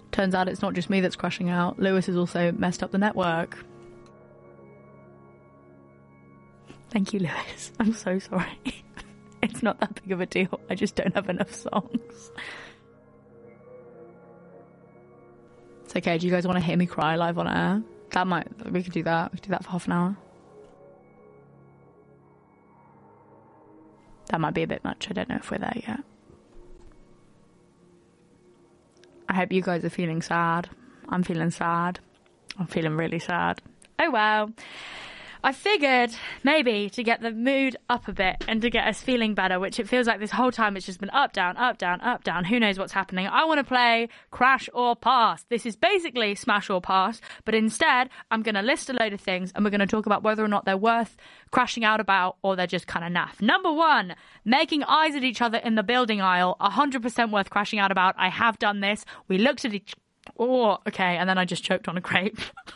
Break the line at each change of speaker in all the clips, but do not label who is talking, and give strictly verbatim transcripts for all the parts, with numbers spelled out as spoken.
Turns out it's not just me that's crashing out. Lewis has also messed up the network. Thank you, Lewis. I'm so sorry. It's not that big of a deal. I just don't have enough songs. It's okay. Do you guys want to hear me cry live on air? That might... We could do that. We could do that for half an hour. That might be a bit much. I don't know if we're there yet. I hope you guys are feeling sad. I'm feeling sad. I'm feeling really sad. Oh well. I figured maybe to get the mood up a bit and to get us feeling better, which it feels like this whole time it's just been up, down, up, down, up, down. Who knows what's happening? I want to play Crash or Pass. This is basically Smash or Pass, but instead I'm going to list a load of things and we're going to talk about whether or not they're worth crashing out about or they're just kind of naff. Number one, making eyes at each other in the building aisle. one hundred percent worth crashing out about. I have done this. We looked at each... Oh, okay. And then I just choked on a grape.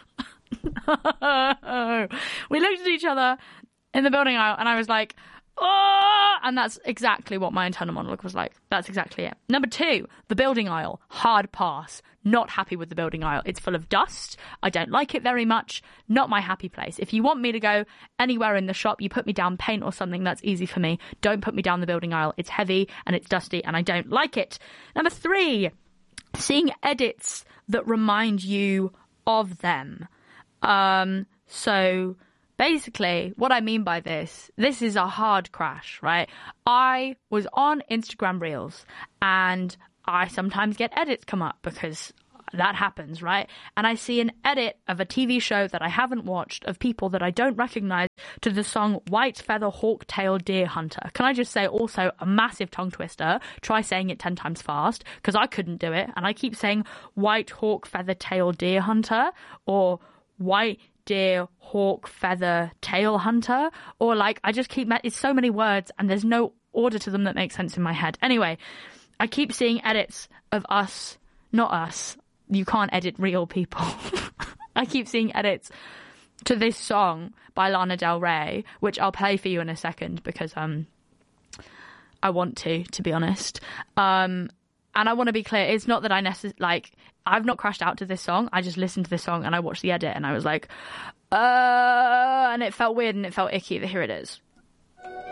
We looked at each other in the building aisle and I was like, oh, and that's exactly what my internal monologue was like. That's exactly it. Number two, the building aisle. Hard pass. Not happy with the building aisle. It's full of dust. I don't like it very much. Not my happy place. If you want me to go anywhere in the shop, you put me down paint or something, that's easy for me. Don't put me down the building aisle. It's heavy and it's dusty and I don't like it. Number three, seeing edits that remind you of them. Um, so basically what I mean by this, this is a hard crash, right? I was on Instagram Reels and I sometimes get edits come up because that happens, right? And I see an edit of a T V show that I haven't watched of people that I don't recognize to the song White Feather Hawk Tail Deer Hunter. Can I just say also a massive tongue twister? Try saying it ten times fast because I couldn't do it. And I keep saying White Hawk Feather Tail Deer Hunter or White Deer Hawk Feather Tail Hunter, or like I just keep it's so many words and there's no order to them that makes sense in my head. Anyway, I keep seeing edits of us, not us. You can't edit real people. I keep seeing edits to this song by Lana Del Rey, which I'll play for you in a second because um I want to, to be honest. Um And I want to be clear, it's not that I necessarily, like, I've not crashed out to this song. I just listened to this song and I watched the edit and I was like, uh, and it felt weird and it felt icky. Here it is.